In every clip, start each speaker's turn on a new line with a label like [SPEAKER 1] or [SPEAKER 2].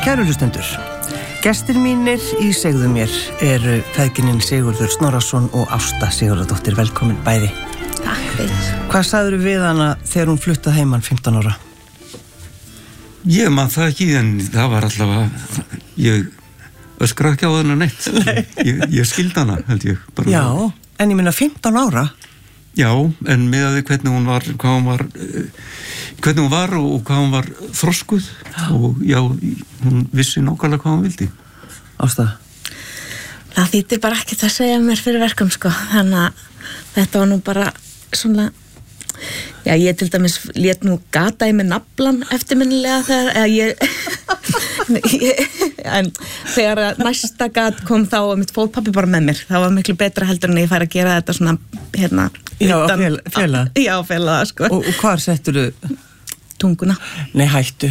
[SPEAKER 1] Kæru hlustendur, gestir mínir í Segðu mér eru feðginin Sigurður Snorrason og Ásta Sigurðardóttir. Velkomin bæði.
[SPEAKER 2] Takk fyrir.
[SPEAKER 1] Hvað sagðirðu við hana þegar hún fluttaði heiman 15 ára?
[SPEAKER 3] Ég man það ekki, en það var allavega, ég öskra ekki á þennan neitt. Ég skildi hana, held ég. Bara.
[SPEAKER 1] Já, en ég minna 15 ára?
[SPEAKER 3] Já, en með því hvernig hún var, hvernig hún var og hvað hún var þroskuð og já, hún vissi nákvæmlega hvað hún vildi.
[SPEAKER 1] Ásta?
[SPEAKER 2] Það þýtti bara ekkert að segja mér fyrir verkum, sko. Þannig að þetta var nú bara svona, já, ég til dæmis lét nú gata í mig naflan eftirminnilega þegar en þegar næsta gat kom þá og mitt fór pabbi bara með mér. Það var miklu betra heldur en ég færi að gera þetta svona,
[SPEAKER 1] já, fela.
[SPEAKER 2] Já, fela, sko.
[SPEAKER 1] Og hvar setturðu?
[SPEAKER 2] Tunguna.
[SPEAKER 1] Nei, hættu.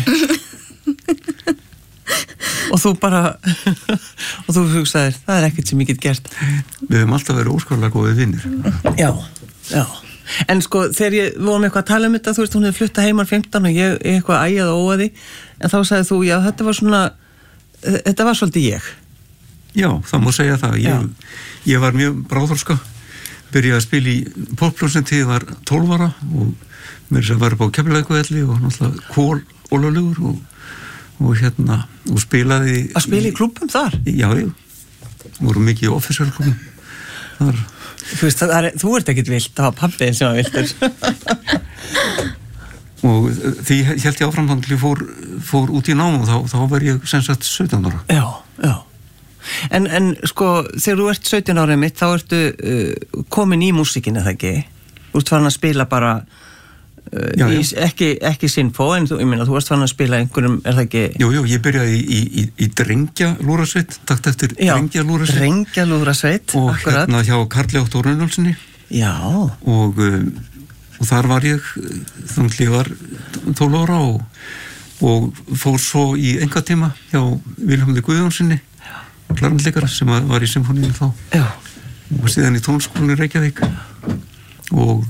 [SPEAKER 1] Og þú bara og þú hugsaðir, það er ekkert sem ég get gert.
[SPEAKER 3] Við höfum alltaf verið óskaplega góðir vinir.
[SPEAKER 1] Já, já. En sko, þegar við vorum eitthvað að tala um þetta, þú veist, hún hefði fluttað heimar 15 og ég eitthvað ægjað og óaði, en þá sagði þú, já, þetta var svolítið ég.
[SPEAKER 3] Já, það má segja það. Ég var mjög bráðþroska, byrjaði að spila í poppljómsveit þegar ég var 12 ára og mér sem var upp á Keflavíkurvelli og náttúrulega Kól Ólaflegur og spilaði...
[SPEAKER 1] Að spila í klúbbum þar?
[SPEAKER 3] Já, voru mikið í officerklúbbum þar.
[SPEAKER 1] Þú veist, þú ert ekkert vilt, það var pabbi sem var viltur.
[SPEAKER 3] Og því held ég áfram þannig að ég fór út í nám og þá var ég sem sagt 17 ára.
[SPEAKER 1] Já, já. En sko, þegar þú ert 17 ára mitt, þá ertu komin í músíkina, það ekki? Þú ert farin að spila bara ekki sinfó, en ég meina, þú varst farin að spila einhverjum, er það ekki? Jú,
[SPEAKER 3] ég byrjaði í drengjalúrasveit, takt eftir drengjalúrasveit.
[SPEAKER 1] Drengjalúrasveit,
[SPEAKER 3] akkurat. Og hjá Karli Otto Runolfssoni.
[SPEAKER 1] Já.
[SPEAKER 3] Og þar var ég, þannig ég var 12 ára og fór svo í einkatíma hjá Vilhjálmi Guðjónssoni, klarnleikara sem var í symfóníunni þá.
[SPEAKER 1] Já.
[SPEAKER 3] Og síðan í tónskólanum í Reykjavík. Og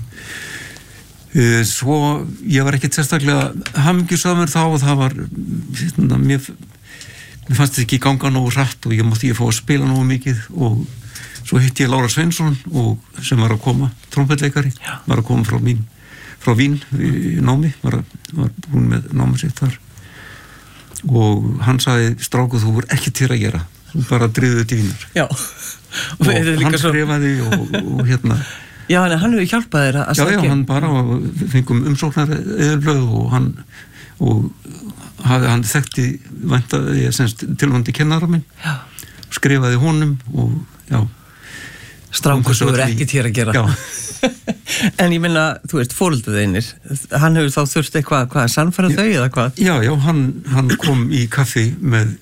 [SPEAKER 3] svo ég var ekkert sérstaklega hamingjusamur þá og það var mér fannst þetta ekki ganga nógu hratt og ég mátti fá að spila nógu mikið og svo hitti ég Lára Sveinsson sem var að koma, trompetleikari, var að koma frá Vín í námi, var búin með námið sitt þar og hann sagði, stráku, þú voru ekki til að gera, þú bara driðuðu til Vínar.
[SPEAKER 1] Já.
[SPEAKER 3] Og hann skrifaði og
[SPEAKER 1] Já, en hann hefur hjálpað þér að
[SPEAKER 3] segja. Já, hann bara fengum umsóknar eðurblöð og hann þekkti væntaði tilvöndi kennara minn. Já. Skrifaði honum og já.
[SPEAKER 1] Strákur sem verður ekki til að gera.
[SPEAKER 3] Já.
[SPEAKER 1] En ég meina, þú veist, foreldrar þínir, hann hefur þá þurft eitthvað að sannfæra þau eða hvað?
[SPEAKER 3] Já, hann kom í kaffi með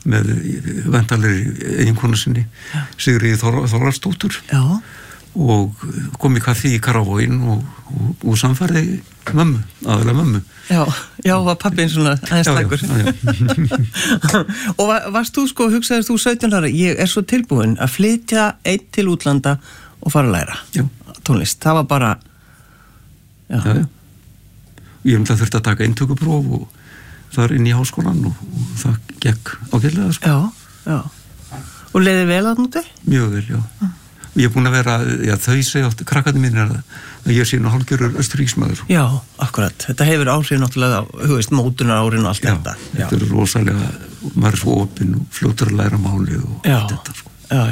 [SPEAKER 3] væntalegri eiginkonu sinni, Sigríði Þórðarsdóttur. Já. Og kom í kaffi í Karavóin og samfærði mömmu, aðalega mömmu.
[SPEAKER 1] Já, var pappin svona aðeins stakkur. Já. Og varst þú sko, hugsaðist þú 17 ára, ég er svo tilbúin að flytja einn til útlanda og fara að læra tónlist. Það var bara, já.
[SPEAKER 3] Ég þurfti að taka inntökupróf og þar inn í háskólan og það gekk ágætlega, sko.
[SPEAKER 1] Já. Og leiði vel að núti?
[SPEAKER 3] Mjög vel, já. Ég er búin að vera, þau segja oft, krakkarnir mínir að ég sé nú hálfgerður Austurríkismaður.
[SPEAKER 1] Já, akkurat. Þetta hefur áhrif náttúrulega, þú veist, mótunar árin og allt þetta.
[SPEAKER 3] Já, þetta er rosalega, maður er svo opinn og fljótur að læra málið og allt þetta, sko.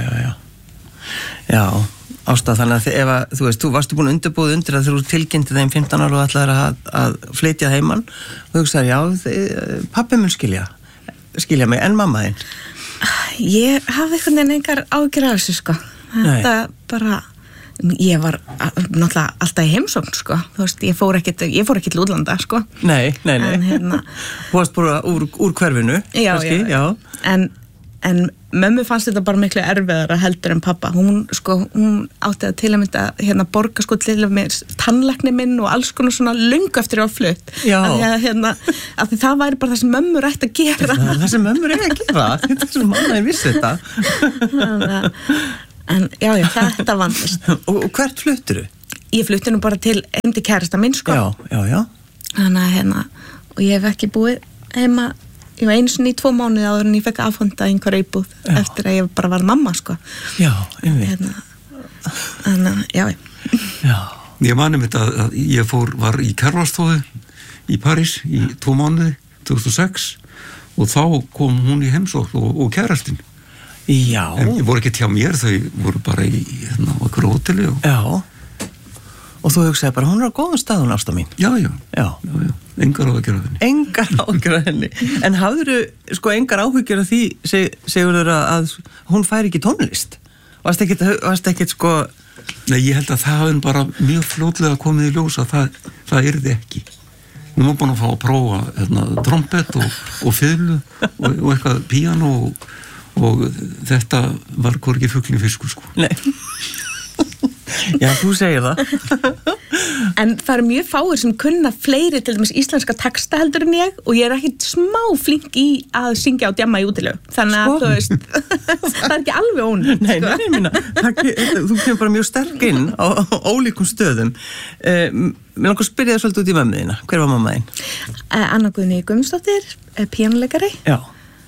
[SPEAKER 3] Já, Ásta, þannig að þú veist, þú varstu búin að undirbúið undir að þú tilkynnti þeim 15 ára og ætlaðir að flytja heimann og þú hugsaðir, já, pabbi mun skilja mig, en mamma þín?
[SPEAKER 2] Ég hafði einhvern veginn engar áhyggjur af þessu, sko. Þetta bara, ég var náttúrulega alltaf í heimsókn, sko. Þú veist, ég fór ekki til útlanda, sko.
[SPEAKER 1] Nei. Þú varst bara úr hverfinu, kannski, já.
[SPEAKER 2] En mömmu fannst þetta bara miklu erfiðara heldur en pappa. Hún átti að til að mynda borga sko til að með tannlækni minn og alls konar svona löngu eftir að flutt. Já. Af því það væri bara það sem mömmur ætti að gera.
[SPEAKER 1] Það sem mömmur ætti að gera? Þetta er svo manna ég vissi þetta.
[SPEAKER 2] En já, þetta vandist.
[SPEAKER 1] Og hvert fluttirðu?
[SPEAKER 2] Ég flutti nú bara til kærasta minn, sko.
[SPEAKER 1] Já.
[SPEAKER 2] Þannig að og ég hef ekki búið heima ég var einu sinni í 2 mánuði áður en ég fekk afhenda einhver íbúð eftir að ég bara var mamma, sko.
[SPEAKER 1] Já, einmitt.
[SPEAKER 2] Já.
[SPEAKER 3] Ég mani mitt að ég var í Kjarvalsstofu í París í 2 mánuði, 2006, og þá kom hún í heimsókn og kærastinn.
[SPEAKER 1] Já.
[SPEAKER 3] En ég voru ekki hjá mér, þau voru bara í okkur hóteli.
[SPEAKER 1] Já. Og þú hugsaði bara, hún á góðum stað, hún Ásta mín.
[SPEAKER 3] Já. Engar áhyggjur af henni.
[SPEAKER 1] Engar áhyggjur af henni. En hafðirðu, sko, engar áhyggjur af því, segurðu að hún fær ekki tónlist? Varst ekkert, sko...
[SPEAKER 3] Nei, ég held að það hafði bara mjög fljótlega komið í ljós að það yrði ekki. Hún var búin að fá að prófa trompet og fiðlu og eitthvað píano og þetta var hvorki fuglinn fiskur, sko.
[SPEAKER 1] Nei. Já, þú segir það.
[SPEAKER 2] En það mjög fáir sem kunna fleiri til dæmis íslenska texta heldur en ég og ég ekkit smá flink í að syngja og djamma í útilegu. Þannig að þú veist, það ekki alveg ónýtt.
[SPEAKER 1] Nei, minna. Þú kemur bara mjög sterk inn á ólíkum stöðum. Mér langar að spyrja það svolítið út í mömmuðina. Hver var mamma þín?
[SPEAKER 2] Anna Guðný Guðmundsdóttir, píanuleikari.
[SPEAKER 1] Já.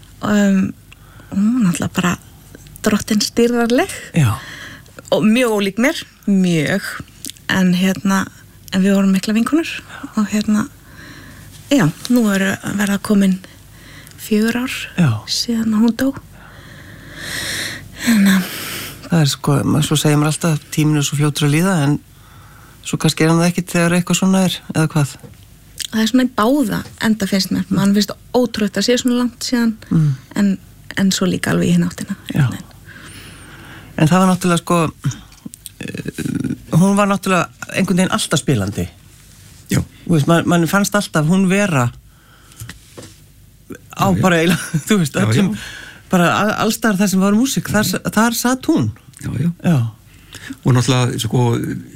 [SPEAKER 2] Hún alltaf bara drottinstýrðarleg. Já. Og mjög ólík mér, mjög, en við vorum mikla vinkonur og já, nú verða komin 4 ár síðan hún dó.
[SPEAKER 1] Það sko, svo segir maður alltaf tíminu svo fljótur að líða, en svo kannski hann það ekkit þegar eitthvað svona eða hvað?
[SPEAKER 2] Það svona í báða enda finnst mér, mann finnst ótrútt að sé svona langt síðan, en svo líka alveg í hinn áttina.
[SPEAKER 1] Já. En það var náttúrulega, sko, hún var náttúrulega einhvern veginn alltaf spilandi.
[SPEAKER 3] Já.
[SPEAKER 1] Man fannst alltaf hún vera á bara eiginlega, þú veist, öllum, bara allstaðar þar sem var músík, þar satt hún.
[SPEAKER 3] Já. Og náttúrulega, sko,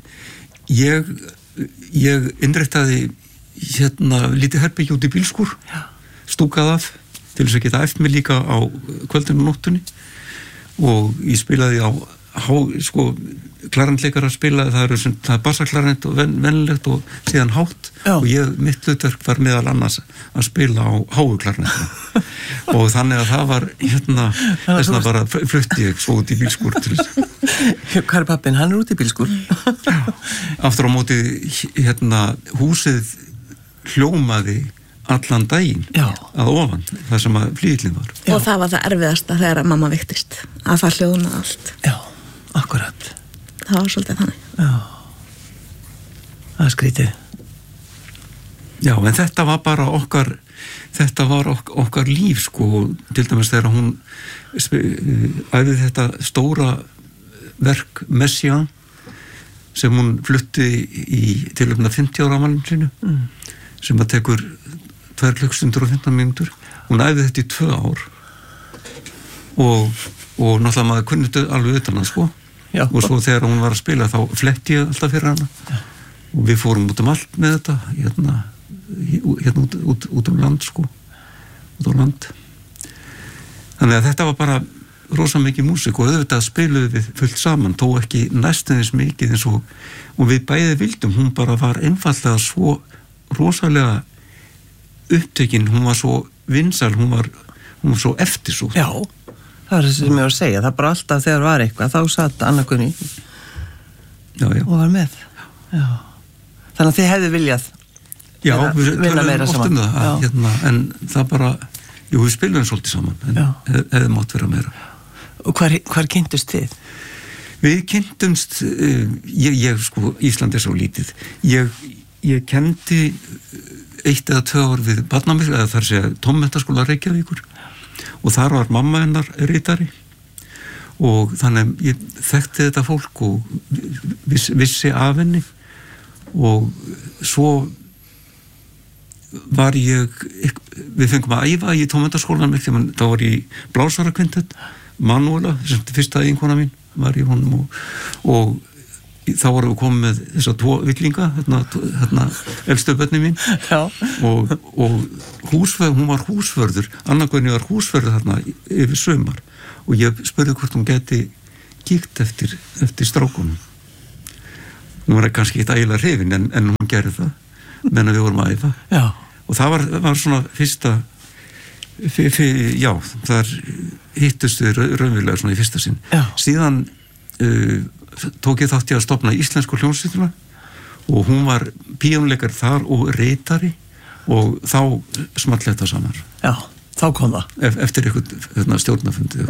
[SPEAKER 3] ég innréttaði lítið herbergi út í bílskúr, stúkað af, til þess að geta æft mig líka á kvöldinu og nóttunni. Og ég spilaði á sko, klarnleikar að spila, það er bassaklarnett og venilegt og síðan hátt. Og mitt hlutverk var meðal annars að spila á háu klarnettu og þannig að það var þessna bara flutti ég svo út í bílskúr til þess.
[SPEAKER 1] Hvað er pappin? Hann er út í bílskúr.
[SPEAKER 3] Aftur á móti húsið hljómaði allan daginn að ofan, það sem að flýillin var.
[SPEAKER 2] Og það var það erfiðasta þegar að mamma veiktist, að það hljóðnaði allt.
[SPEAKER 1] Já, akkurat.
[SPEAKER 2] Það var svolítið þannig.
[SPEAKER 1] Já, það er skrítið.
[SPEAKER 3] Já, en þetta var bara okkar líf, sko, til dæmis þegar hún æfði þetta stóra verk Messiaen sem hún flutti í tilöfna 50 ára afmælinu sínu, sem að tekur 2 klukkstundir og 15 mínútur. Hún æfði þetta í 2 ár og náttúrulega maður kunni alveg utan að, sko. Já. Og svo þegar hún var að spila þá fletti ég alltaf fyrir hana. Já. Og við fórum út allt með þetta út land, sko. Út á land. Þannig að þetta var bara rosa mikið músík og auðvitað spiluðu við fullt saman, þó ekki næstum eins mikið eins og við bæði vildum. Hún bara var einfallega svo rosalega upptekinn, hún var svo vinsæl, hún var svo eftirsótt.
[SPEAKER 1] Já, það er það sem ég var að segja, það bara alltaf þegar var eitthvað, þá satt Anna Guðný og var með. Já. Þannig að þið hefðu viljað vinna meira saman.
[SPEAKER 3] En það bara, við spilum svolítið saman, en hefði mátt vera meira.
[SPEAKER 1] Og hvar kynntust þið?
[SPEAKER 3] Við kynntumst, sko, Ísland er svo lítið. Ég kenndi 1 eða 2 ár við barnamið, eða þar sé tónmenntaskóla Reykjavíkur og þar var mamma hennar ritari og þannig ég þekkti þetta fólk og vissi af henni og svo var við fengum að æfa í tónmenntaskólanum, þá var ég blásarakvintett, Manuela, sem fyrsta eiginkona mín var í honum og þá vorum við komið með þessa 2 villinga, elstu börni mín. Já. Og hún var húsvörður, Anna Guðný var húsvörður þarna yfir sumar og ég spurði hvort hún geti kíkt eftir strákunum. Hún var kannski ekki ægilega hrifin en hún gerði það, meðan við vorum að æfa. Já. Og það var svona fyrsta Já, þar hittust við raunverulega svona í fyrsta sinn. Síðan tók ég þátt í að stofna íslensku hljómsveitina og hún var píanóleikari þar og ritari og þá small þetta saman.
[SPEAKER 1] Já, þá kom það.
[SPEAKER 3] Eftir eitthvað stjórnafundi.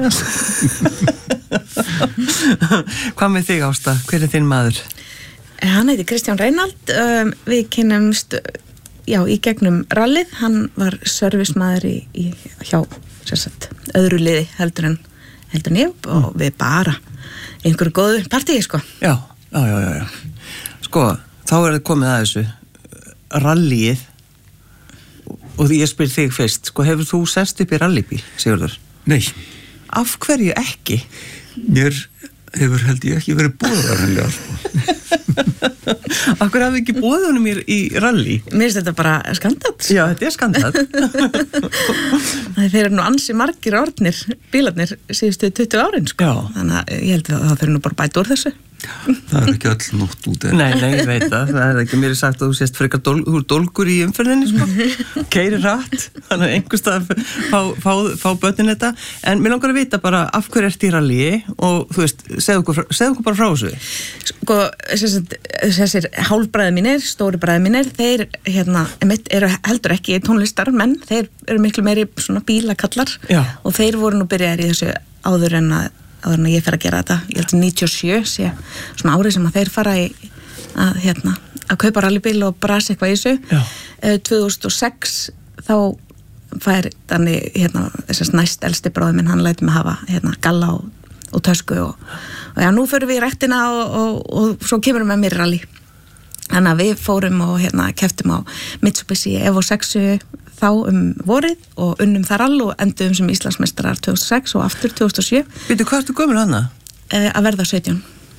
[SPEAKER 1] Hvað með þig, Ásta? Hver þinn maður?
[SPEAKER 2] Hann heiti Kristján Reinald. Við kynnumst í gegnum rallið. Hann var servismaður hjá öðru liði heldur en ég og við bara einhverju góðu partíi, sko.
[SPEAKER 1] Já. Sko, þá þið komið að þessu rallið og því ég spyr þig fyrst, sko, hefur þú sest upp í rallybíl, Sigurður?
[SPEAKER 3] Nei.
[SPEAKER 1] Af hverju ekki?
[SPEAKER 3] Mér hefur held ég ekki verið boðað hennilega, sko.
[SPEAKER 1] Af hverju hafði ekki boðað honum í rally?
[SPEAKER 2] Mér finnst þetta bara skandall.
[SPEAKER 1] Já, þetta er skandall.
[SPEAKER 2] Þeir eru nú ansi margir orðnir bílarnir síðustu 20 árin, sko.
[SPEAKER 1] Já.
[SPEAKER 2] Þannig að ég held að það þurfi nú bara bæta úr þessu.
[SPEAKER 3] Það ekki öll nótt út.
[SPEAKER 1] Nei, ég veit það er ekki mér sagt að þú sést frekar þú er dólgur í umferðinni, sko. Keyrir hratt, þannig að einhvers stað fá börnin þetta, en mér langar að vita bara af hverju ert í rallyi og þú veist, segðu okkur bara frá þessu.
[SPEAKER 2] Sko, þessir hálfbræður mínir, stóri bræður mínir, þeir eru heldur ekki tónlistar, menn þeir eru miklu meiri svona bílakallar.
[SPEAKER 1] Já.
[SPEAKER 2] Og þeir voru nú byrjaðir í þessu áður en ég fer að gera þetta. Ég held að 97 sé svona árið sem að þeir fara að kaupa rallybíl og brasa eitthvað í þessu.
[SPEAKER 1] Já.
[SPEAKER 2] 2006 þá fær þannig þessast næst elsti bróður minn, hann lætur mig hafa galla og tösku og já, nú förum við í ræktina og svo kemur með mér rally. Þannig að við fórum og keftum á Mitsubishi Evo 6 þá vorið og unnum þar all og endum sem Íslandsmeistarar 2006 og aftur 2007.
[SPEAKER 1] Veitu, hvað ertu gömul hana?
[SPEAKER 2] Að verða 17.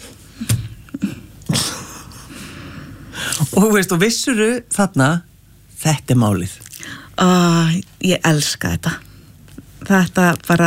[SPEAKER 1] Og veist, og vissuru þarna, þetta er málið?
[SPEAKER 2] Ég elska þetta. Þetta bara...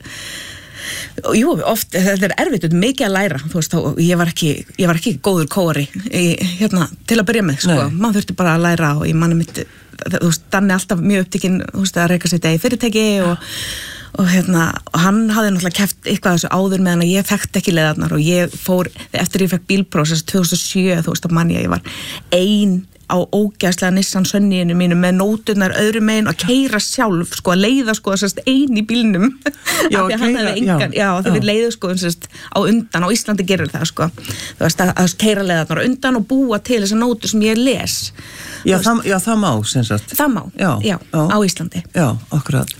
[SPEAKER 2] Jú, oft, þetta er erfitt, mikið að læra, þú veist, ég var ekki góður kóari til að byrja með, sko. Man þurfti bara að læra og ég manni mitt, þú veist, Danni alltaf mjög upptekinn, þú veist, að reyka sitt í fyrirtæki og hann hafði náttúrulega keppt eitthvað þessu áður meðan að ég þekkti ekki leiðarnar og ég fór, eftir ég fekk bílpróf 2007, þú veist, þá manni ég var ein á ógæslega Nissan Sunnyinu mínu með nóturnar öðru megin að keyra sjálf, sko, að leiða, sko, ein í bílnum. Já, að þegar við leiðum, sko, á undan, á Íslandi gerir það, sko. Þú veist, að keyra leiðarnar á undan og búa til þessar nótur sem ég les.
[SPEAKER 1] Já, það má, sem sagt.
[SPEAKER 2] Það má, já, á Íslandi.
[SPEAKER 1] Já, akkurat.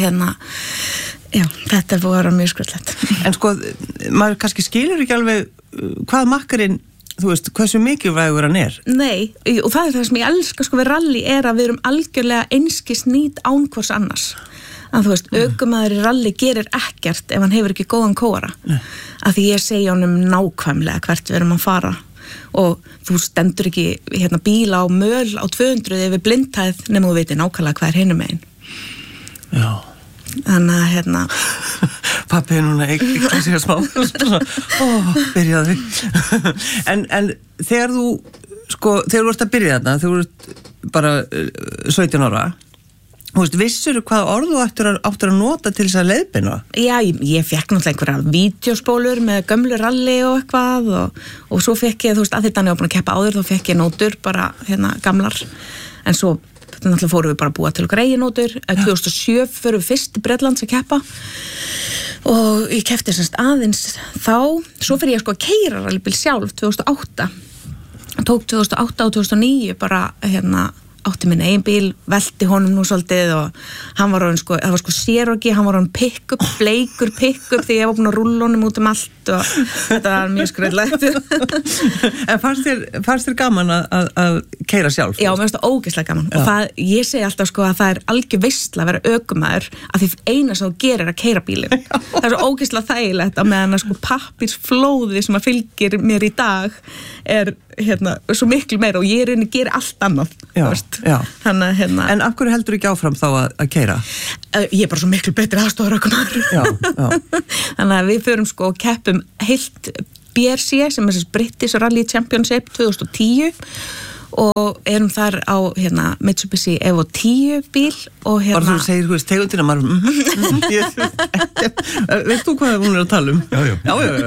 [SPEAKER 2] Já, þetta er búið að vera mjög skröldlegt.
[SPEAKER 1] En sko, maður kannski skilur ekki alveg hvað makkarinn, þú veist, hversu mikilvægur hann er.
[SPEAKER 2] Nei, og það er það sem ég elska, sko, við rally er að við erum algjörlega einskis nýt án hvers annars. Að þú veist, ökumaður í rally gerir ekkert ef hann hefur ekki góðan kóara. Af því ég segi honum nákvæmlega hvert við erum að fara. Og þú stendur ekki bíla á möl á 200 yfir blindhæð nema þú veitir nákvæmlega hvað er hinum megin. Já. Þannig að
[SPEAKER 1] Pappi er núna ekki sér smá byrjaði en þegar þú ert að byrja þarna, þegar þú ert bara 17 ára, þú veist, vissirðu hvað orð þú áttur að nota til þess að leiðbeina? Já,
[SPEAKER 2] ég fekk náttúrulega einhverja vídeospólur með gömlu rally og eitthvað og svo fekk ég, þú veist, að þetta hann var búin að keppa áður, þá fekk ég nótur bara gamlar, en svo náttúrulega fórum við bara að búa til okkar eiginótur. 2007 fórum við fyrst til Bretlands að keppa og ég keppti aðeins þá, svo fyrir ég sko að keyra rallybíl sjálf 2008. Tók 2008 og 2009 bara átti minn eigin bíl, velti honum nú svolítið og hann var orðinn, sko, það var sko Cherokee, hann var orðinn pick-up, bleikur pick-up því ég var búin að rúlla honum út allt og þetta var mjög skröldlegt.
[SPEAKER 1] En fannst þér gaman að keyra sjálf?
[SPEAKER 2] Já, mér finnst það ógeðslega gaman. Og það, ég segi alltaf sko að það er algjör veisla að vera ökumaður að því eina sem þú gerir að keyra bílinn. Það er svo ógeðslega þægilegt að meðan að sko pappírsflóði sem að fylgir mér í dag er svo miklu meira og ég er rauninni gerir allt annað.
[SPEAKER 1] Já. Þannig, en af hverju heldur ekki áfram þá að keyra?
[SPEAKER 2] Ég er bara svo miklu betri aðstoðarökumaður. Já. Þannig að við förum sko og keppum heilt BRC sem er British Rally Championship 2010 og erum þar á Mitsubishi Evo 10 bíl og
[SPEAKER 1] Bara þú segir, tegundina maður veist þú hvað hún að tala um?
[SPEAKER 3] Já.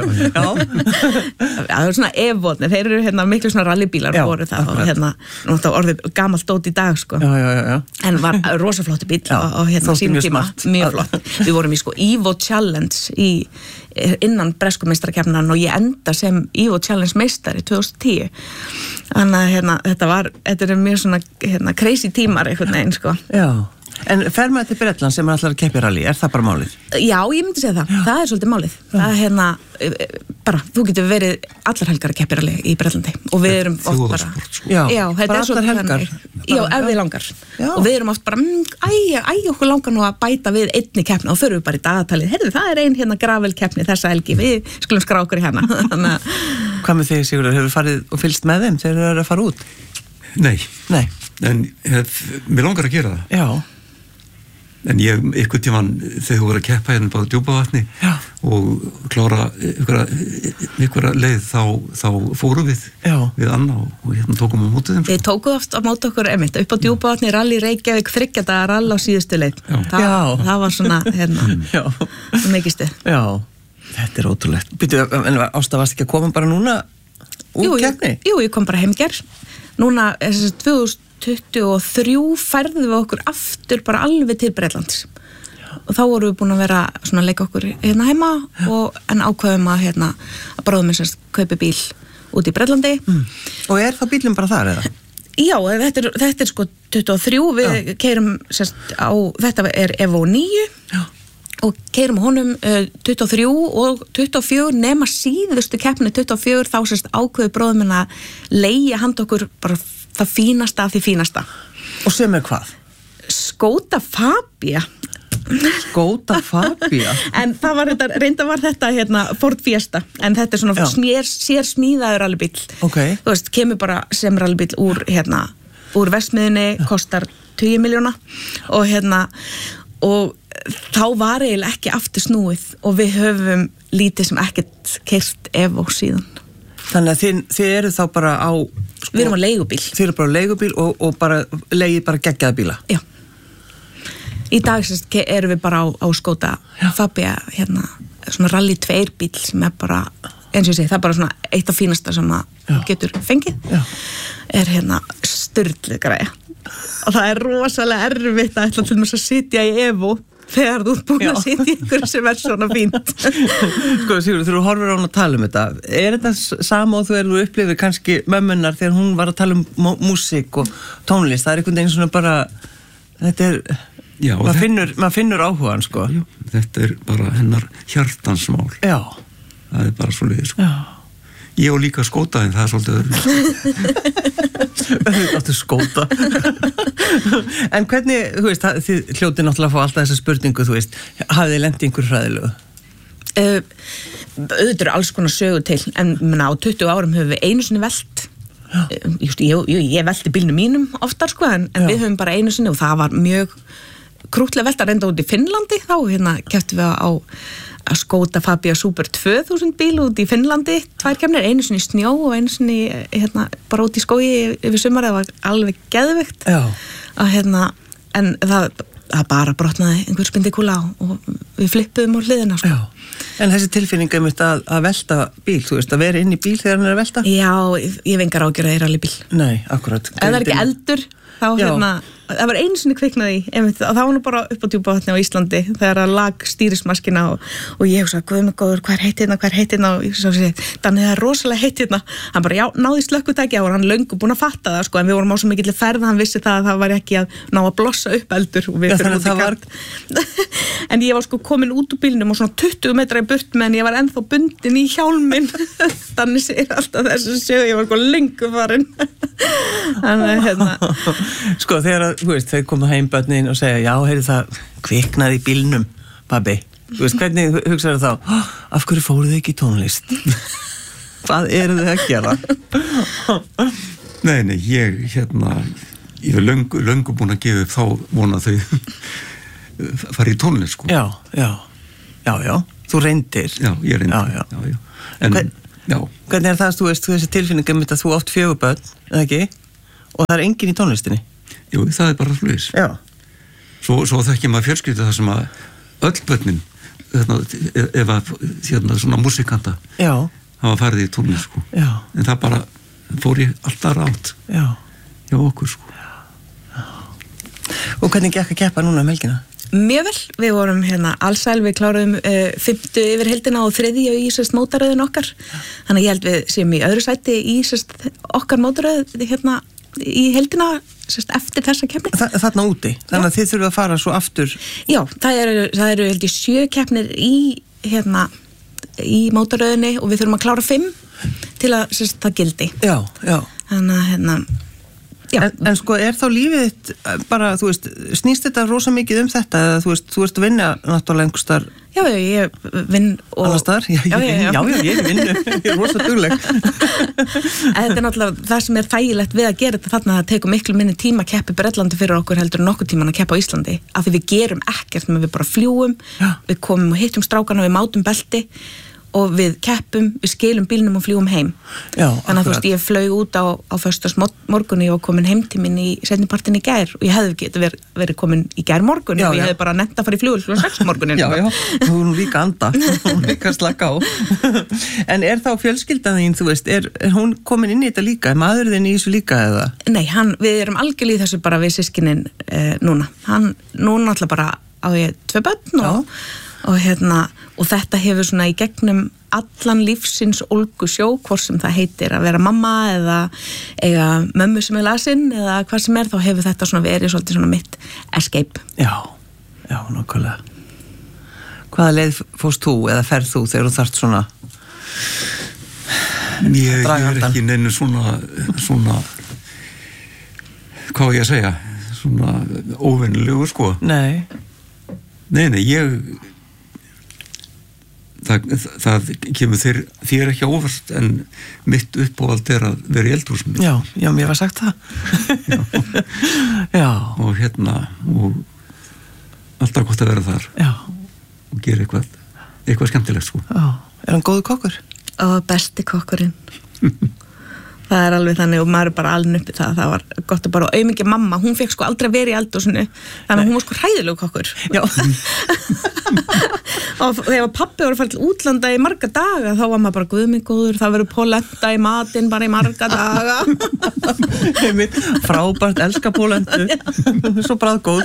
[SPEAKER 2] Það er svona Evo, þeir eru miklu svona rallybílar voru það og orðið gamalt dót í dag sko.
[SPEAKER 1] Já.
[SPEAKER 2] En var rosaflótti bíl og sínum tíma, mjög flott. Við vorum í Evo Challenge innan bresku meistarakeppninnar og ég enda sem Evo Challenge meistari 2010. Þannig að þetta er mjög svona crazy tímar einhvern veginn sko.
[SPEAKER 1] Já. En fer maður til Bretland sem allar keppir rally, það bara málið?
[SPEAKER 2] Já, ég myndi segja það. Það svolítið málið. Það bara, þú getur verið allar helgar að keppir rally í Bretlandi og við erum oft bara...
[SPEAKER 1] Já, bara allar helgar?
[SPEAKER 2] Já, ef við langar. Og við erum oft bara, okkur langar nú að bæta við einni keppni og förum við bara í dagatalið. Heyrðu, það er ein gravelkeppni þessa helgi, við skulum skrá okkur í hana.
[SPEAKER 1] Hvað með þig, Sigurður, hefur farið og fylgst með þeim þegar þau eru að fara út?
[SPEAKER 3] Nei. En mér langar að gera það.
[SPEAKER 1] Já.
[SPEAKER 3] En ég, einhvern tímann, þegar þú voru að keppa hérna bara Djúpavatni og klára einhverja leið, þá fórum við Anna og tókum á móti þeim.
[SPEAKER 2] Við tókum oft á móti okkur upp á Djúpavatni, rally Reykjavík, 3 daga rall á síðustu leið. Það var svona, mikið stuð.
[SPEAKER 1] Já, þetta er ótrúlegt. Býtu, en Ásta, varst ekki að koma bara núna úr keppni?
[SPEAKER 2] Jú, ég kom bara heim í gær. Núna, 2023 færðum við okkur aftur bara alveg til Bretlands og þá vorum við búin að vera svona að leika okkur heima en ákveðum að bróðum minn kaupi bíl út í Bretlandi.
[SPEAKER 1] Og er það bílum bara þar eða?
[SPEAKER 2] Já, þetta er sko 23, við keyrum á, þetta er Evo 9 og keyrum honum 23 og 24 nema síðustu keppni 24 þá ákveðu bróðum minn að leigja handa okkur bara það fínasta af því fínasta.
[SPEAKER 1] Og sem er hvað?
[SPEAKER 2] Skoda Fabia.
[SPEAKER 1] Skoda Fabia?
[SPEAKER 2] En það var reynda var þetta Ford Fiesta, en þetta er svona sér smíðaður rallybíl.
[SPEAKER 1] Okay.
[SPEAKER 2] Þú veist, kemur bara sem rallybíl úr versmiðinni, kostar 20 milljóna og þá var eiginlega ekki aftur snúið og við höfum lítið sem ekkert keyrt Evo síðan.
[SPEAKER 1] Þannig að þið eru þá bara á...
[SPEAKER 2] Við erum á leigubíl.
[SPEAKER 1] Þið eru bara á leigubíl og bara leigið bara geggjaða bíla?
[SPEAKER 2] Já. Í dag erum við bara á Skoda Fabia, svona Rally 2 bíl sem er bara, eins og ég segi, það er bara svona eitt af fínasta sem að getur fengið. Er sturluð græja. Og það er rosalega erfitt að ætla til þess að sitja í Evo þegar þú ert búin að sitja í ykkur sem er svona fínt.
[SPEAKER 1] Sko, Sigurður, þú horfir á hún að tala um þetta. Er þetta sama og þú upplifir kannski mömmunar þegar hún var að tala um músík og tónlist? Það er einhvern veginn svona bara, þetta er, maður finnur áhugan, sko.
[SPEAKER 3] Já, þetta er bara hennar hjartansmál.
[SPEAKER 1] Já.
[SPEAKER 3] Það er bara svo leiðis, sko.
[SPEAKER 1] Já.
[SPEAKER 3] Ég á líka skóta en það er svolítið öðru.
[SPEAKER 1] Þú áttu skóta. En hvernig, þú veist, þið hljótið náttúrulega að fá alltaf þessa spurningu, þú veist, hafið þið lent í einhverju hræðilegu?
[SPEAKER 2] Auðvitað eru alls konar sögu til, en á 20 árum höfum við einu sinni velt. Ég velti bílnum mínum oftar, sko, en við höfum bara einu sinni og það var mjög krútlega velt að reynda út í Finnlandi, þá kepptum við á að Skoda Fabia Super 2000 bíl út í Finnlandi, 2 keppnir, einu sinni í snjó og einu sinni bara út í skógi yfir sumarið, það var alveg geðveikt en það bara brotnaði einhver spindikúla og við flippuðum á hliðina, sko.
[SPEAKER 1] En þessi tilfinning að velta bíl, þú veist, að vera inn í bíl þegar hann er að velta?
[SPEAKER 2] Já, ég hef engar ágjörð að ég rally bíl.
[SPEAKER 1] Nei, akkurat.
[SPEAKER 2] Ef það er ekki eldur, þá það var einu sinni kviknaði og það var nú bara upp á Djúpavatni á Íslandi þegar það lag stýrismaskina og ég hugsaði, guð mig góður, hvað er heitt hérna og ég sagði, þannig það er rosalega heitt hérna. Hann bara, náði slökkutæki og hann löngu búin að fatta það, sko, en við vorum á svo mikilli ferð, hann vissi það að það var ekki að ná að blossa upp eldur og við fyrir út í kart. En ég var sko komin út úr bílnum og svona 20 metra í burt meðan ég var ennþá bundin í hjálminn. Þannig segir alltaf þessu sögu, ég var sko löngu farin.
[SPEAKER 1] Sko, þegar þú veist, þau koma heim börnin og segja, já, heyrðu það kviknaði í bílnum, pabbi. Þú veist, hvernig hugsaðu þá, af hverju fóruð þau ekki í tónlist? Hvað eru þau að gera?
[SPEAKER 3] Nei, ég er löngu búin að gefa upp þá vona þau fara í tónlist, sko.
[SPEAKER 1] Já, þú reyndir.
[SPEAKER 3] Já, ég reyndir, já. En,
[SPEAKER 1] hvernig er það, þú veist, þessi tilfinning að þú átt 4 börn, eða ekki? Og það enginn í tónlistinni?
[SPEAKER 3] Jú, það bara sluðis.
[SPEAKER 1] Já.
[SPEAKER 3] Svo þekkjum maður fjölskyldu það sem að öll börnin, ef að svona músikanta, hafa farið í tónlist, sko.
[SPEAKER 1] Já.
[SPEAKER 3] En það bara fór ég alltaf rátt.
[SPEAKER 1] Já.
[SPEAKER 3] Hjá okkur, sko.
[SPEAKER 1] Já. Og hvernig gekk að keppa núna helgina?
[SPEAKER 2] Mjög vel, við vorum allsæl, við kláruðum 5. yfir heildina og 3. í mótaröðin okkar, þannig að ég held við séum í öðru sæti í okkar mótaröð í heildina eftir þessa keppni.
[SPEAKER 1] Þarna úti, þannig að þið þurfum að fara svo aftur?
[SPEAKER 2] Já, það eru held ég 7 keppnir í mótaröðinni og við þurfum að klára 5 til að það gildi.
[SPEAKER 1] Já, já.
[SPEAKER 2] Þannig að
[SPEAKER 1] En sko, er þá lífið þitt bara, þú veist, snýst þetta rosa mikið þetta, eða þú veist að vinna náttúrulega einhverstaðar?
[SPEAKER 2] Já, ég vinn og...
[SPEAKER 1] Annars staðar? Já, ég vinnu, ég rosa dugleg.
[SPEAKER 2] Þetta náttúrulega það sem þægilegt við að gera þetta þarna, það tekur miklu minni tíma að keppa í Bretlandi fyrir okkur heldur en nokkuð tíman að keppa á Íslandi, af því við gerum ekkert, við bara fljúum, við komum og hittum strákana, við mátum belti, og við keppum, við skilum bílnum og fljúum heim.
[SPEAKER 1] Já,
[SPEAKER 2] þannig að þú veist, ég flaug út á föstudagsmorgunni og komin heim til minn í seinnipartin í gær og ég hefði getið verið komin í gær morgunni og ég hefði bara nefnt að fara í flugvél klukkan 6 morgunin.
[SPEAKER 1] Já, þú erum líka anda, hún líka slaka á. En er þá fjölskyldan þín, þú veist, er hún komin inn í þetta líka? Er maður þinn í þessu líka eða?
[SPEAKER 2] Nei, við erum algjörlega í þessu bara við systkinin núna. Núna alltaf bara á ég 2 börn og þetta hefur svona í gegnum allan lífsins ólgusjó, hvort sem það heitir að vera mamma eða eiga mömmu sem lasin eða hvað sem þá hefur þetta svona verið svolítið svona mitt escape.
[SPEAKER 1] Já, nákvæmlega. Hvaða leið fórst þú eða ferð þú þegar þú þarft svona
[SPEAKER 3] Ég er ekki neinu svona hvað ég að segja svona óvenjulegur, sko.
[SPEAKER 1] Nei,
[SPEAKER 3] það kemur þér ekki óvart en mitt uppáhald að vera í eldhúsinu.
[SPEAKER 1] Já, mér var sagt það. Já.
[SPEAKER 3] Og og alltaf gott að vera þar.
[SPEAKER 1] Já.
[SPEAKER 3] Og gera eitthvað skemmtilegt, sko.
[SPEAKER 1] Já. Er hann góður kokkur?
[SPEAKER 2] Besti kokkurinn. Það er alveg þannig og maður er bara alveg uppi það var gott að bara, og auðvitað mamma, hún fekk sko aldrei verið í eldhúsinu, þannig að hún var sko hræðilegur kokkur. Já. Og þegar pabbi var að fara til útlanda í marga daga, þá var maður bara guð minn góður, það verður polenta í matinn bara í marga daga.
[SPEAKER 1] Frábært, elska polentu. Svo bragðgóð.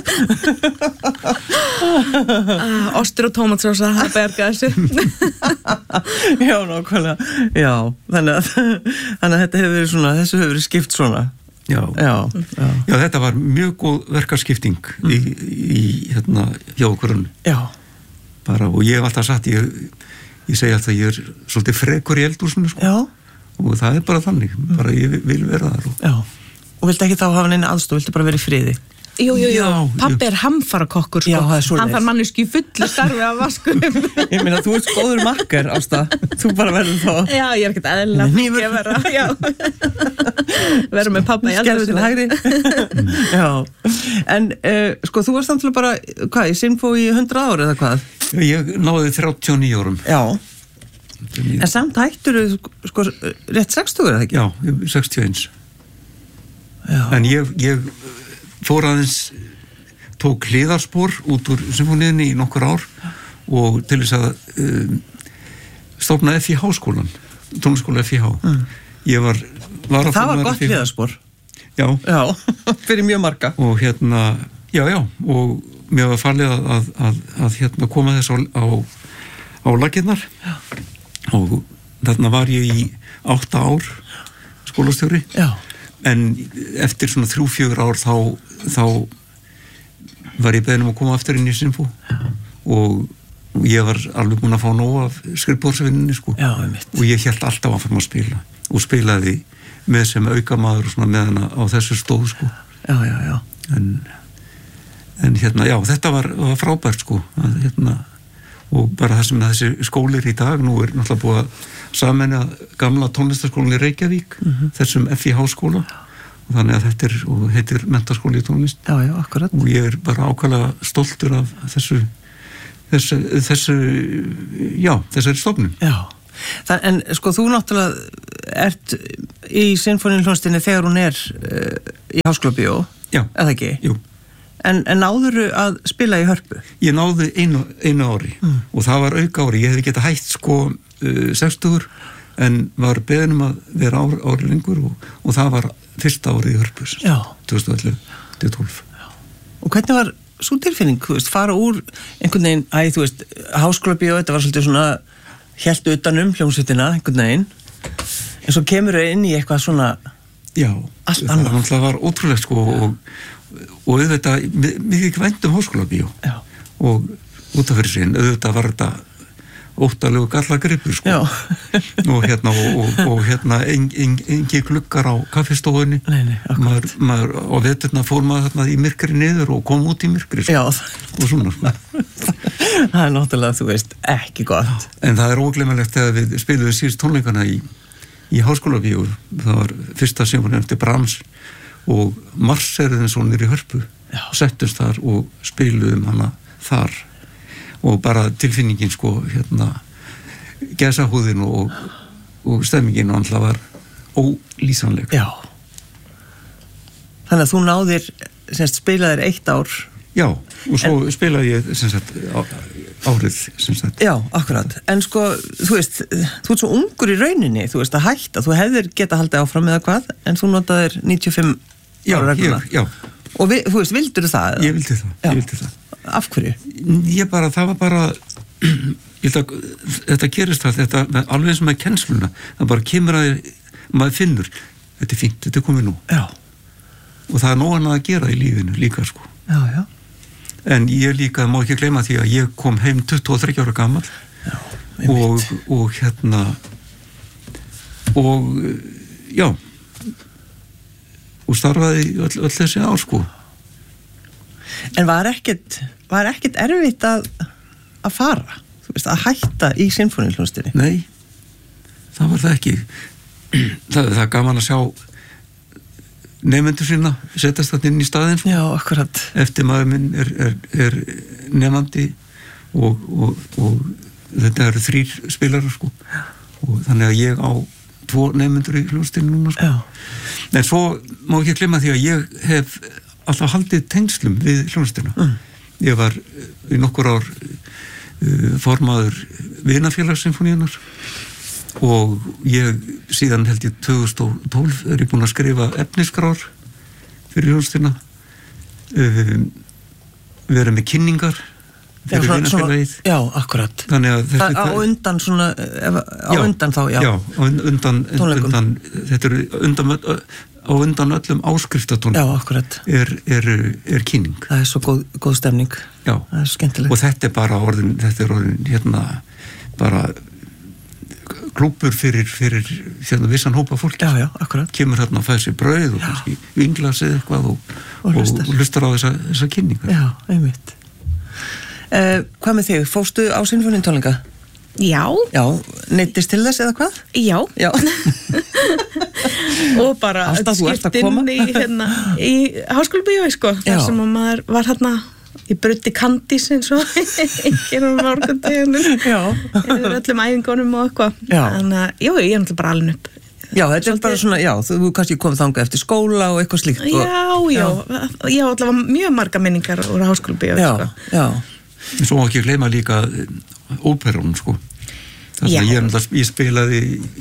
[SPEAKER 2] Ostur og tómatsósa, það berga þessu.
[SPEAKER 1] Já, nákvæmlega. Já, þannig að þetta hefur verið svona, þessu hefur verið skipt svona.
[SPEAKER 3] Já, þetta var mjög góð verkarskipting í hjá okkur.
[SPEAKER 1] Já.
[SPEAKER 3] Bara, og ég hef alltaf sagt, ég segi alltaf ég er svolítið frekur í eldhúsinu, sko.
[SPEAKER 1] Já.
[SPEAKER 3] Og það er bara þannig, bara ég vil vera þar.
[SPEAKER 1] Já. Og viltu ekki þá hafa neina aðstoð, viltu bara vera í friði?
[SPEAKER 2] Jú, pabbi hamfarakokkur, sko.
[SPEAKER 1] Já, það er svoleiðis.
[SPEAKER 2] Hann þarf manneski í fullu starfi að vaskum.
[SPEAKER 1] Ég meina, þú ert góður makkar, Ásta. Þú bara verður þá.
[SPEAKER 2] Já, ég er ekkert eðlilega ekki að vera. Já. Verður með pabba í
[SPEAKER 1] eldhúsinu. Skerðu til hægri. Já. En, sko, þú varst náttúrulega bara, hvað, í Sinfó í 100 ár eða hvað?
[SPEAKER 3] Ég náði 39 árum.
[SPEAKER 1] Já. En samt hættur sko, rétt 60 eða ekki?
[SPEAKER 3] Já, 61.
[SPEAKER 1] Já.
[SPEAKER 3] En ég fór aðeins, tók hliðarspor út úr symfóníunni í nokkur ár og til þess að stofna FIH-skólan, tónlistarskóla FIH. Ég var
[SPEAKER 1] það var gott hliðarspor.
[SPEAKER 3] Já,
[SPEAKER 1] fyrir mjög marga.
[SPEAKER 3] Og og mér var falið að koma þess á laginnar og þarna var ég í 8 ár skólastjóri.
[SPEAKER 1] Já.
[SPEAKER 3] En eftir svona 3-4 ár þá var ég beðin að koma aftur inn í Sinfó og ég var alveg búin að fá nóg af skrifborðsvinninni, sko.
[SPEAKER 1] Já, einmitt.
[SPEAKER 3] Og ég hélt alltaf að fara að spila og spilaði með sem aukamaður og svona með hana á þessu stóð, sko.
[SPEAKER 1] Já.
[SPEAKER 3] En þetta var frábært, sko. Og bara það sem þessi skólir í dag, nú er náttúrulega búið að sameina gamla tónlistarskólan í Reykjavík, þessum FIH-skóla, og þannig að þetta heitir menntaskóli í tónlist.
[SPEAKER 1] Já, akkurat.
[SPEAKER 3] Og ég er bara ákvæmlega stoltur af þessari stofnun.
[SPEAKER 1] Já, en sko þú náttúrulega ert í sinfóníuhljómsveitinni þegar hún í Háskólabíó, eða ekki?
[SPEAKER 3] Jú.
[SPEAKER 1] En náðurðu að spila í Hörpu?
[SPEAKER 3] Ég náði einu ári og það var auka ári. Ég hefði getað hætt 60 en var beðin að vera ári lengur og það var fyrsta árið í Hörpu 2011-12. Og
[SPEAKER 1] hvernig var svo tilfinning, fara úr einhvern veginn, Háskólabíó, þetta var svolítið svona hélt utanum hljómsveitina einhvern veginn, en svo kemur þau inn í eitthvað svona allt annað.
[SPEAKER 3] Það var ótrúlegt og auðvitað, mikið ekki vænt Háskólabíó og út af fyrir sín, auðvitað var þetta óttalegu gallagripur og engi gluggar á kaffistofunni. Maður á veturna fór maður þarna í myrkri niður og kom út í myrkri og svona
[SPEAKER 1] Það er náttúrulega, þú veist, ekki gott.
[SPEAKER 3] En það er ógleymilegt þegar við spiluðum síðust tónleikana í Háskólabíó. Það var fyrsta sinfónían eftir Brahms og Marseruðinssonir í Hörpu settumst þar og spiluðum hana þar og bara tilfinningin gæsahúðin og stemmingin alltaf var ólýsanleg.
[SPEAKER 1] Já. Þannig að þú náðir spilaðir 1 ár.
[SPEAKER 3] Já, og svo spilaði ég árið.
[SPEAKER 1] Já, akkurat. En þú veist, þú ert svo ungur í rauninni, þú veist, að hætta, þú hefðir geta haldið áfram eða hvað, en þú notaðir 95 ára regluna.
[SPEAKER 3] Já.
[SPEAKER 1] Og þú veist, vildur það?
[SPEAKER 3] Ég vildi það.
[SPEAKER 1] Af hverju?
[SPEAKER 3] Það var bara þetta gerist þetta alveg sem með kennsluna, það bara kemur að maður finnur, þetta er fínt, þetta er komið nú. Já. Og það er nóg annað að gera í lífinu líka
[SPEAKER 1] Já.
[SPEAKER 3] En ég líka, má ekki gleyma því að ég kom heim 23 ára gamall og starfaði öll þessi ár
[SPEAKER 1] En var ekkert erfitt að fara, þú veist, að hætta í sinfóníuhljómsveitinni?
[SPEAKER 3] Nei, það var það ekki. Það er gaman að sjá nemendur sína setjast þarna inn í staðinn.
[SPEAKER 1] Já, akkurat.
[SPEAKER 3] Eftir maður minn er nemandi og þetta eru 3 spilarar og þannig að ég á 2 nemendur í hljómsveitinni núna
[SPEAKER 1] Já.
[SPEAKER 3] En svo má ekki glemma því að ég hef alltaf haldið tengslum við hljómsveitina. Ég var í nokkur ár formaður vinafélagssinfóníunar og ég síðan held ég 2012 er ég búin að skrifa efniskrár fyrir hljómsveitina, vera með kynningar fyrir vinafélagið.
[SPEAKER 1] Já, akkurat.
[SPEAKER 3] Þannig að
[SPEAKER 1] þetta á undan svona, á undan þá, já.
[SPEAKER 3] Já, undan þetta er á undan öllum áskriftatónum.
[SPEAKER 1] Já, akkurat.
[SPEAKER 3] Er kynning.
[SPEAKER 1] Það er svo góð stemning.
[SPEAKER 3] Já.
[SPEAKER 1] Það er skemmtilegt.
[SPEAKER 3] Og þetta er orðin bara klúbbur fyrir vissan hópa fólki.
[SPEAKER 1] Já, akkurat.
[SPEAKER 3] Kemur að fæða sér brauð og kannski vinglas eða eitthvað og hlustar á þessa kynningar.
[SPEAKER 1] Já, einmitt. Hvað með þig? Fórstu á sinfóníutónleika?
[SPEAKER 2] Já.
[SPEAKER 1] Já, neyddist til þess eða hvað?
[SPEAKER 2] Já. Og bara skipt inn í Háskólabíó, þar sem maður var ég brutti kandís eins og einhverjum morgundeginum yfir öllum æfingunum og eitthvað. Þannig að, ég er náttúrulega bara alveg upp.
[SPEAKER 1] Já, þetta er bara svona, þú kannski komið þangað eftir skóla og eitthvað slíkt.
[SPEAKER 2] Já, allavega mjög marga minningar úr Háskólabíó.
[SPEAKER 1] Já.
[SPEAKER 3] En svo má ekki gleyma líka óperun, Þannig að ég spilaði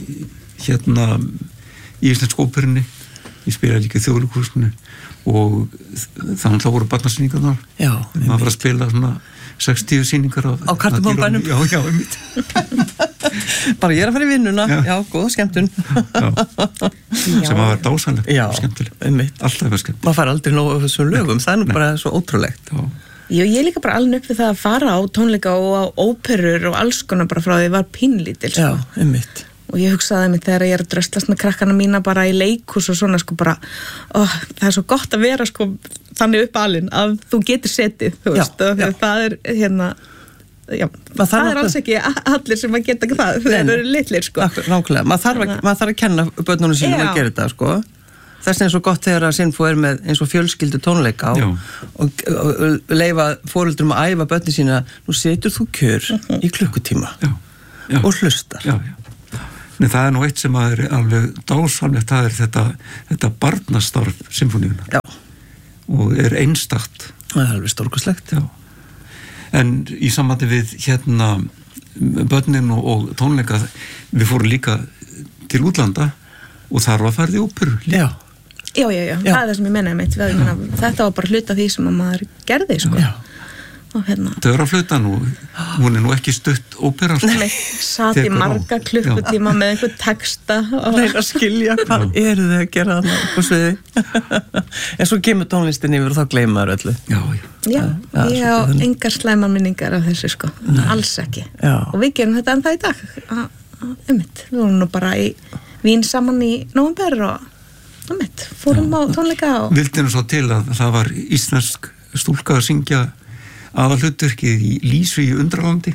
[SPEAKER 3] í íslensku óperunni, ég spilaði líka í Þjóðleikhúsinu og þannig að voru barnasýningar þar. Já. Maður var að spila svona 60 sýningar
[SPEAKER 1] á Kartumbónbænum.
[SPEAKER 3] Já, einmitt.
[SPEAKER 1] Bara ég er að fara í vinnuna. Já, góða skemmtun.
[SPEAKER 3] Sem að vera dásanlegt og skemmtilegt.
[SPEAKER 1] Einmitt.
[SPEAKER 3] Alltaf var skemmtilegt.
[SPEAKER 1] Maður fær aldrei nóg af þessum lögum, það er nú bara svo ótrúlegt.
[SPEAKER 3] Já.
[SPEAKER 2] Ég er líka bara alveg upp við það að fara á tónleika og á óperur og alls konar bara frá því ég var pínlítil.
[SPEAKER 1] Já, einmitt.
[SPEAKER 2] Og ég hugsaði mig þegar ég er að dröslast með krakkana mína bara í leikhús og svona bara, það er svo gott að vera þannig upp alinn að þú getur setið, þú veist, það er það er alls ekki allir sem að geta það, þeir eru litlir,
[SPEAKER 1] Nákvæmlega, maður þarf að kenna börnunum sínum að gera þetta, Þess vegna er svo gott þegar að Sinfó er með eins og fjölskyldu tónleika og leyfa foreldrum að æfa börnin sína, nú setur þú kjör í klukkutíma og hlustar.
[SPEAKER 3] Já. Nei, það nú eitt sem er alveg dásamlegt, það þetta barnastarf symfóníuna.
[SPEAKER 1] Já.
[SPEAKER 3] Og einstakt.
[SPEAKER 1] Það alveg stórkostlegt.
[SPEAKER 3] Já. En í sambandi við börnin og tónleika, við fórum líka til útlanda og þar var farið í óperu.
[SPEAKER 1] Já.
[SPEAKER 2] Já, það er það sem ég mennaði mitt. Þetta var bara hluta því sem maður gerði, sko.
[SPEAKER 1] Já.
[SPEAKER 3] Dörraflautan og hún nú ekki stutt ópera.
[SPEAKER 2] Nei, satt í marga klukkutíma með einhver texta
[SPEAKER 1] og reyna að skilja hvað eru þau að gera þarna á sviði. En svo kemur tónlistin yfir og þá gleyma þau öllu.
[SPEAKER 2] Já, ég á engar slæmar minningar af þessu, sko. Alls ekki. Og við gerum þetta ennþá í dag. Við vorum nú bara í Vín saman í nóvember og fórum á tónleika og...
[SPEAKER 3] Vildinu svo til að það var íslensk stúlka að syngja aðalhlutverkið í Lísu í Undralandi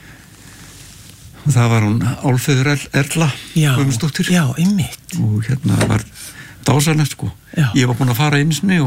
[SPEAKER 3] og það var hún Álfheiður Erla Guðmundsdóttir.
[SPEAKER 1] Já, einmitt.
[SPEAKER 3] Og var dásanlegt, sko. Ég var búin að fara einu sinni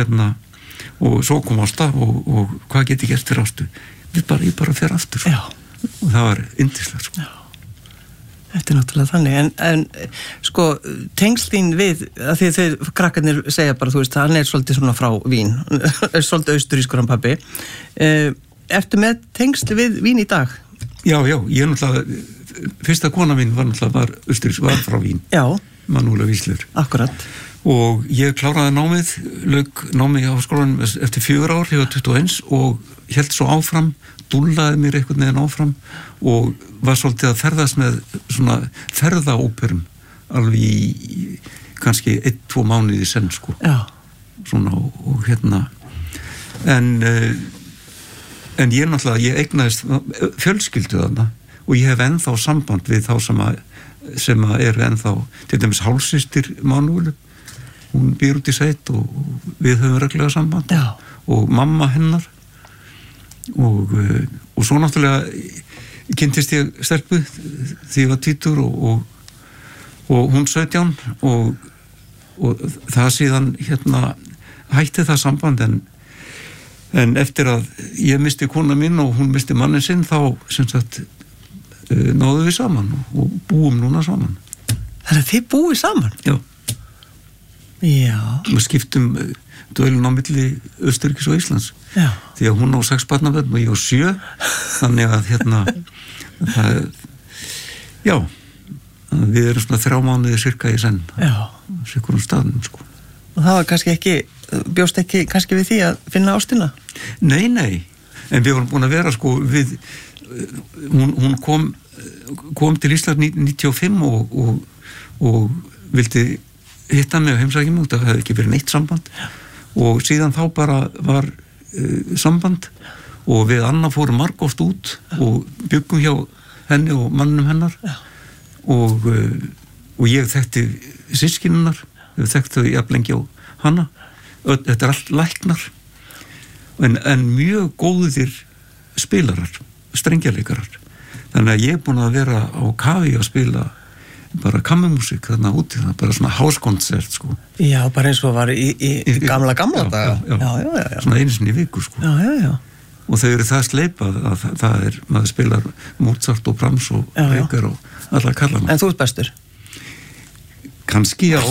[SPEAKER 3] og svo kom Ásta og hvað get ég gert fyrir Ástu? Ég bara fer aftur.
[SPEAKER 1] Já.
[SPEAKER 3] Og það var yndislegt, sko.
[SPEAKER 1] Já. Þetta náttúrulega þannig, en sko tengslín við, að því þeir krakkarnir segja bara, þú veist, hann svolítið svona frá Vín, svolítið austurískur hann pabbi. Ertu með tengsl við Vín í dag?
[SPEAKER 3] Já, ég náttúrulega, fyrsta kona mín var austurísk, var frá Vín.
[SPEAKER 1] Já.
[SPEAKER 3] Manúla Víslur.
[SPEAKER 1] Akkurat.
[SPEAKER 3] Og ég kláraði námið, lauk námið á skólanum eftir 4 ár, ég var 21 og hélt svo áfram, dúllaði mér einhvern veginn áfram og var svolítið að ferðast með svona ferðaóperum alveg í kannski 1-2 mánuði senn, sko.
[SPEAKER 1] Já.
[SPEAKER 3] Svona og en ég náttúrulega, ég eignaðist fjölskyldu þarna og ég hef ennþá samband við þá sem eru ennþá, til dæmis hálfsystir Manúlu, hún býr út í sveit og við höfum reglulega samband.
[SPEAKER 1] Já.
[SPEAKER 3] Og mamma hennar og svo náttúrulega kynntist ég stelpu því ég var 20 og hún 17 og það síðan hætti það samband en eftir að ég misti kona minn og hún misti mannin sinn þá sem sagt náðum við saman og búum núna saman.
[SPEAKER 1] Þannig að þið búið saman?
[SPEAKER 3] Já.
[SPEAKER 1] Já.
[SPEAKER 3] Við skiptum dvölun á milli Austurríkis og Íslands.
[SPEAKER 1] Já.
[SPEAKER 3] Því að hún á 6 barnabörn og ég á 7, þannig að það, já, við erum svona 3 mánuði cirka í senn.
[SPEAKER 1] Já.
[SPEAKER 3] Sikkurum staðnum, sko.
[SPEAKER 1] Og það var kannski ekki, bjóst ekki kannski við því að finna ástina?
[SPEAKER 3] Nei, en við vorum búin að vera, sko, hún kom til Ísland 95 og vildi hitta mig og heimsækja mig, það hefði ekki verið neitt samband og síðan þá bara var samband og við Anna fórum margoft út og byggum hjá henni og mannum hennar og ég þekkti systkinunnar, ég þekkti þau jafnlengi á hana, þetta er allt læknar en mjög góðir spilarar, strengjarleikarar, þannig að ég er búin að vera á kafi að spila bara kammermusik þarna úti, það bara svona háskonsert, sko.
[SPEAKER 1] Já, bara eins og var í gamla daga.
[SPEAKER 3] Já. Svona einu sinni í viku, sko.
[SPEAKER 1] Já.
[SPEAKER 3] Og þau eru það sleipað að það er, maður spilar Mozart og Brahms og Reykjær og alla kallana.
[SPEAKER 1] En þú ert bestur?
[SPEAKER 3] Kannski, já.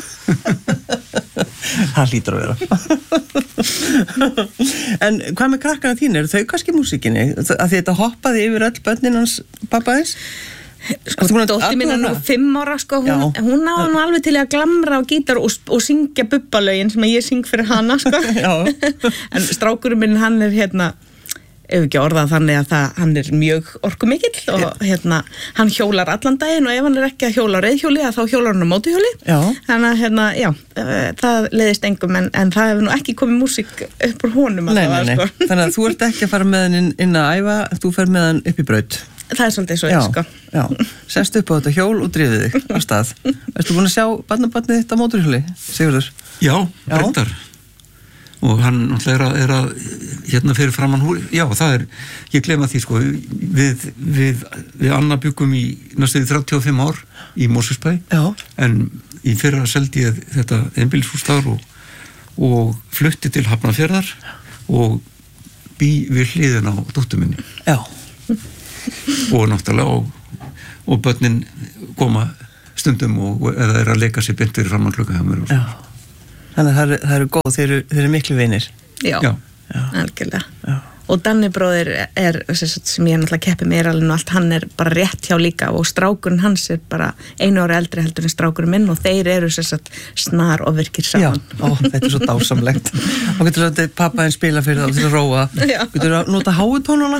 [SPEAKER 1] Það lítur að vera. En hvað með krakkana þín, eru þau kannski músikinni? Að þetta hoppaði yfir öll börnin hans pappaðins?
[SPEAKER 2] Sko, dóttir mín er nú 5 ára, sko, hún náði nú alveg til að glamra á gítar og syngja bubbalögin sem ég syng fyrir hana, sko. En strákurinn minn, hann er ef ekki orðað þannig að hann er mjög orkumikill og hann hjólar allan daginn og ef hann er ekki að hjóla á reiðhjóli þá hjólar hann á mótuhjóli. Þannig að það leiðist engum en það hefur nú ekki komið músík upp úr honum.
[SPEAKER 1] Nei. Sko. Þannig að þú ert ekki að fara með hann inn að æfa, þú fer með hann upp í braut.
[SPEAKER 2] Það er svolítið svo, sko.
[SPEAKER 1] Já, sest upp á þetta hjól og drifið þig á stað. Ertu búin að sjá barnabarnið þitt á mótorhjóli, Sigurður?
[SPEAKER 3] Já, reyndar. Og hann náttúrulega er að fyrir framan húli. Já, það er, ég gleyma því, sko, við Anna byggum í næstuði 35 ár í Mosfellsbæ.
[SPEAKER 1] Já.
[SPEAKER 3] En í fyrra seldi ég þetta einbýlishús þar og flutti til Hafnarfjarðar og bý við hliðina á dóttur minni.
[SPEAKER 1] Já.
[SPEAKER 3] Og náttúrulega og börnin koma stundum og eða að leika sér beint fyrir framan klukka hjá mér.
[SPEAKER 1] Já, þannig að það eru góð, þeir eru miklu vinir.
[SPEAKER 2] Já. Algjörlega. Já. Og Danni bróðir sem ég náttúrulega keppi með alveg og allt, hann bara rétt hjá líka og strákurinn hans bara 1 ári eldri heldur en strákurinn minn og þeir eru snar og virkir saman.
[SPEAKER 1] Já, þetta svo dásamlegt. Og getur þetta pappaðinn spila fyrir það til að róa. Getur að nota háutónuna.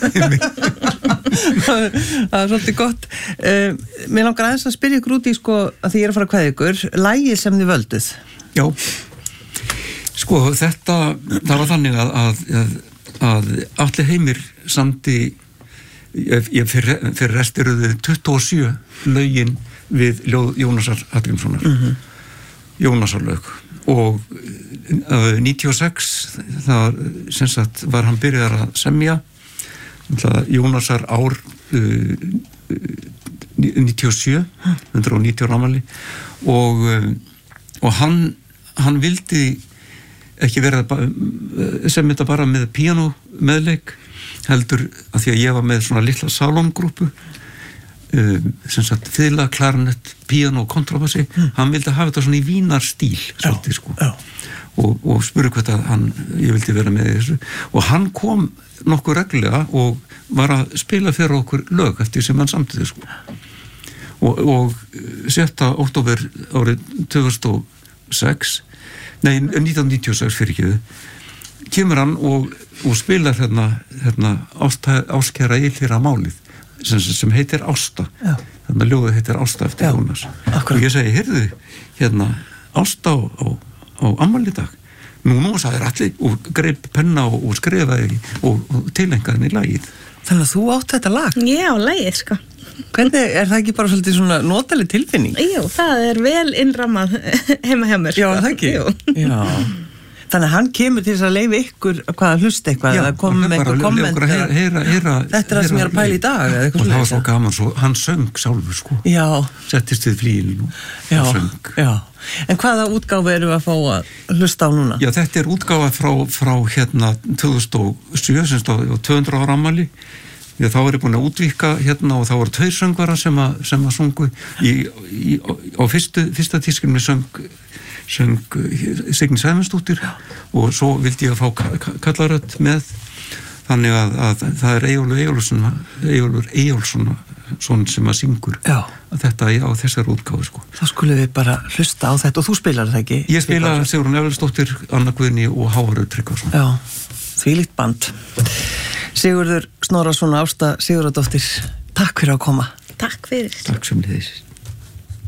[SPEAKER 1] Það svolítið gott. Mér langar aðeins að spyrja ykkur út í að því ég að fara að kveðja ykkur, lagið sem þið völduð.
[SPEAKER 3] Já. Það var þannig að Atli Heimir samdi fyrir restiruðu 27 lögin við ljóð Jónasar Hallgrímssonar Jónasar lög og 96 það sem sagt var hann byrjaðar að semja Jónasar ár 97 190 ára og hann vildi ekki verið sem þetta bara með píanó meðleik heldur að því að ég var með svona litla salongrúpu sem sagt fiðla, klarinett, píanó og kontrabassi, hann vildi hafa þetta svona í vínarstíl svolítið og spurði hvað ég vildi vera með þessu og hann kom nokkuð reglulega og var að spila fyrir okkur lög eftir sem hann samtidig og 7. október árið 1996 fyrir ekki kemur hann og spilar hérna Ástkæra illýra málið sem heitir Ásta þannig að ljóðið heitir Ásta eftir Jónas og ég segi, heyrðu, hérna Ásta á afmæli í dag nú sagði Atli og greip penna og skrifaði og tilengaði henni í lagið.
[SPEAKER 1] Þannig að þú átt þetta lag?
[SPEAKER 2] Já, lagið
[SPEAKER 1] Hvernig, það ekki bara svolítið svona notaleg tilfinning?
[SPEAKER 2] Jú, það vel innrammað heima hjá mér.
[SPEAKER 1] Já, það ekki? Já. Þannig að hann kemur til þess að leyfa ykkur að hlusta eitthvað eða koma með einhver komment þetta það sem ég að pæla í dag eða eitthvað
[SPEAKER 3] og það var svo gaman, hann söng sjálfur
[SPEAKER 1] Já.
[SPEAKER 3] Settist við flílinn og söng
[SPEAKER 1] En hvaða útgáfa eru að fá að hlusta á núna?
[SPEAKER 3] Já, þetta útgáfa frá hérna 2007 sem stóð 200 ára afmæli Já, þá ég búin að útvíkka hérna og þá voru 2 söngvarar sem að sungu á fyrsta tískinni söng Signý Sæmundsdóttir og svo vildi ég að fá kallarödd með þannig að það Eyjólfur Eyjólfsson sem að syngur að þetta á þessar útgáfu
[SPEAKER 1] Þá skulum við bara hlusta á þetta og þú spilar það ekki?
[SPEAKER 3] Ég spila Sigrún Efelsdóttir, Anna Guðni og Hávarður Tryggvason
[SPEAKER 1] Já, þvílíkt band Sigurður Snorrason og Ásta Sigurðardóttir Takk fyrir að koma
[SPEAKER 2] Takk fyrir
[SPEAKER 3] Takk sem þið